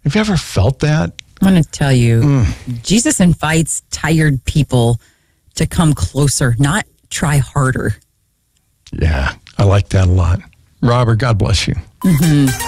Have you ever felt that? I'm going to tell you, Jesus invites tired people to come closer, not try harder. Yeah, I like that a lot. Robert, God bless you.